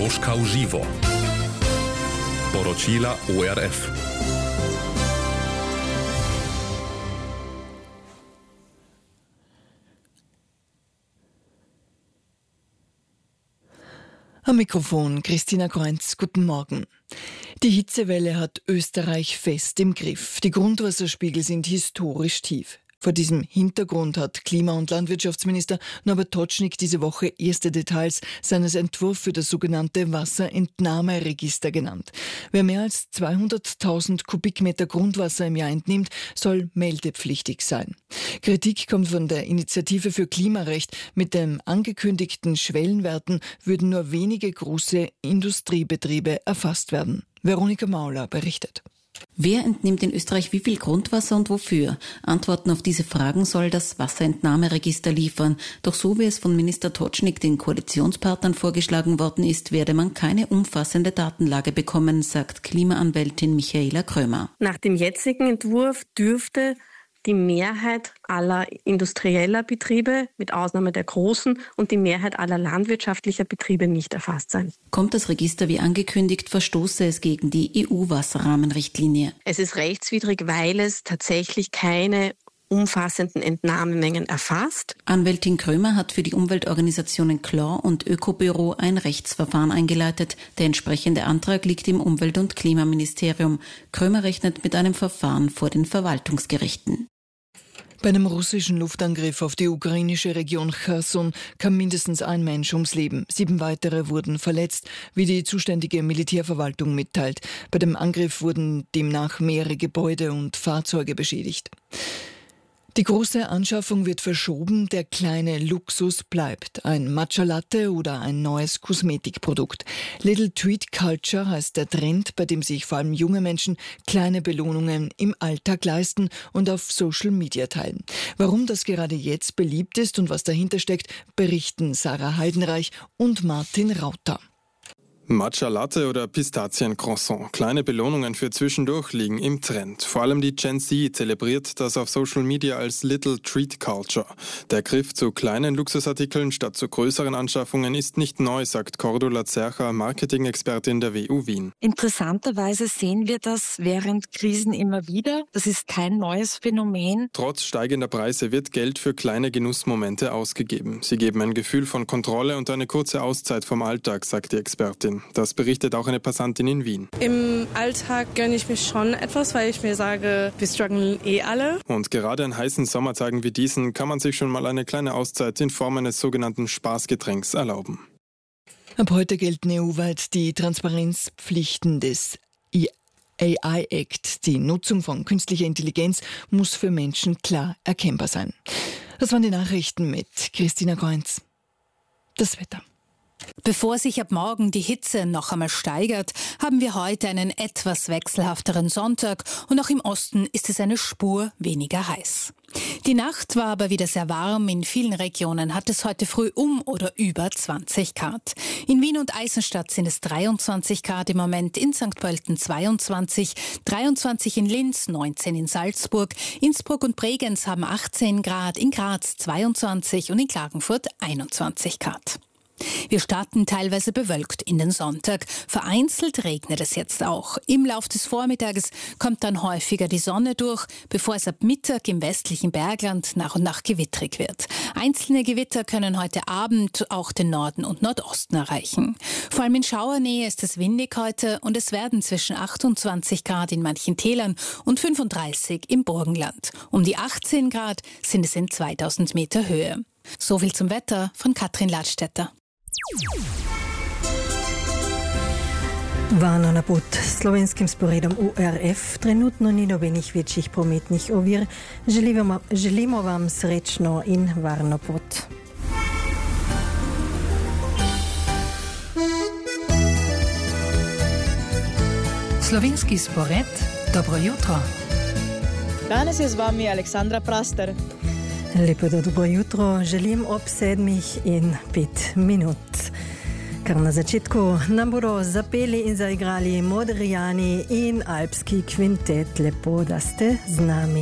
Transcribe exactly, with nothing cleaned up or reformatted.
Kroška v živo. Poročila O R F. Am Mikrofon Christina Kreunz, guten Morgen. Die Hitzewelle hat Österreich fest im Griff. Die Grundwasserspiegel sind historisch tief. Vor diesem Hintergrund hat Klima- und Landwirtschaftsminister Norbert Totschnig diese Woche erste Details seines Entwurfs für das sogenannte Wasserentnahmeregister genannt. Wer mehr als zweihunderttausend Kubikmeter Grundwasser im Jahr entnimmt, soll meldepflichtig sein. Kritik kommt von der Initiative für Klimarecht. Mit den angekündigten Schwellenwerten würden nur wenige große Industriebetriebe erfasst werden. Veronika Mauler berichtet. Wer entnimmt in Österreich wie viel Grundwasser und wofür? Antworten auf diese Fragen soll das Wasserentnahmeregister liefern. Doch so wie es von Minister Totschnig den Koalitionspartnern vorgeschlagen worden ist, werde man keine umfassende Datenlage bekommen, sagt Klimaanwältin Michaela Krömer. Nach dem jetzigen Entwurf dürfte die Mehrheit aller industrieller Betriebe, mit Ausnahme der großen, und die Mehrheit aller landwirtschaftlicher Betriebe nicht erfasst sein. Kommt das Register wie angekündigt, verstoße es gegen die E U-Wasserrahmenrichtlinie. Es ist rechtswidrig, weil es tatsächlich keine umfassenden Entnahmemengen erfasst. Anwältin Krömer hat für die Umweltorganisationen K L O und Ökobüro ein Rechtsverfahren eingeleitet. Der entsprechende Antrag liegt im Umwelt- und Klimaministerium. Krömer rechnet mit einem Verfahren vor den Verwaltungsgerichten. Bei einem russischen Luftangriff auf die ukrainische Region Cherson kam mindestens ein Mensch ums Leben. Sieben weitere wurden verletzt, wie die zuständige Militärverwaltung mitteilt. Bei dem Angriff wurden demnach mehrere Gebäude und Fahrzeuge beschädigt. Die große Anschaffung wird verschoben, der kleine Luxus bleibt. Ein Matcha Latte oder ein neues Kosmetikprodukt. Little Treat Culture heißt der Trend, bei dem sich vor allem junge Menschen kleine Belohnungen im Alltag leisten und auf Social Media teilen. Warum das gerade jetzt beliebt ist und was dahinter steckt, berichten Sarah Heidenreich und Martin Rauter. Matcha Latte oder Pistaziencroissant. Kleine Belohnungen für zwischendurch liegen im Trend. Vor allem die Gen Z zelebriert das auf Social Media als Little Treat Culture. Der Griff zu kleinen Luxusartikeln statt zu größeren Anschaffungen ist nicht neu, sagt Cordula Zercher, Marketing-Expertin der W U Wien. Interessanterweise sehen wir das während Krisen immer wieder. Das ist kein neues Phänomen. Trotz steigender Preise wird Geld für kleine Genussmomente ausgegeben. Sie geben ein Gefühl von Kontrolle und eine kurze Auszeit vom Alltag, sagt die Expertin. Das berichtet auch eine Passantin in Wien. Im Alltag gönne ich mir schon etwas, weil ich mir sage, wir strugglen eh alle. Und gerade an heißen Sommertagen wie diesen kann man sich schon mal eine kleine Auszeit in Form eines sogenannten Spaßgetränks erlauben. Ab heute gelten E U-weit die Transparenzpflichten des A I-Act. Die Nutzung von künstlicher Intelligenz muss für Menschen klar erkennbar sein. Das waren die Nachrichten mit Christina Kreunz. Das Wetter. Bevor sich ab morgen die Hitze noch einmal steigert, haben wir heute einen etwas wechselhafteren Sonntag und auch im Osten ist es eine Spur weniger heiß. Die Nacht war aber wieder sehr warm. In vielen Regionen hat es heute früh um oder über zwanzig Grad. In Wien und Eisenstadt sind es dreiundzwanzig Grad im Moment, in Sankt Pölten zweiundzwanzig, dreiundzwanzig in Linz, neunzehn in Salzburg, Innsbruck und Bregenz haben achtzehn Grad, in Graz zweiundzwanzig und in Klagenfurt einundzwanzig Grad. Wir starten teilweise bewölkt in den Sonntag. Vereinzelt regnet es jetzt auch. Im Lauf des Vormittages kommt dann häufiger die Sonne durch, bevor es ab Mittag im westlichen Bergland nach und nach gewittrig wird. Einzelne Gewitter können heute Abend auch den Norden und Nordosten erreichen. Vor allem in Schauernähe ist es windig heute und es werden zwischen achtundzwanzig Grad in manchen Tälern und fünfunddreißig im Burgenland. Um die achtzehn Grad sind es in zweitausend Meter Höhe. So viel zum Wetter von Katrin Ladstätter. Varno na pod slovenskim sporedom O R F trenutno ni nobenih večjih prometnih ovir. Želimo, želimo vam srečno in varno pot. Slovenski spored, dobro jutro. Danes je z vami Aleksandra Praster. Lepo dobro jutro, želim ob sedmih in pet minut. Kar na začetku nam bodo zapeli in zaigrali Modrijani in alpski kvintet. Lepo, da ste z nami.